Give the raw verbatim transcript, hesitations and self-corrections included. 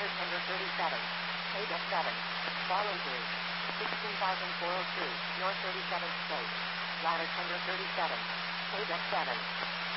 ladder tender thirty-seven, paid at seven, follow through, sixteen thousand four hundred two, north thirty-seventh State, ladder tender thirty-seven, paid at seven.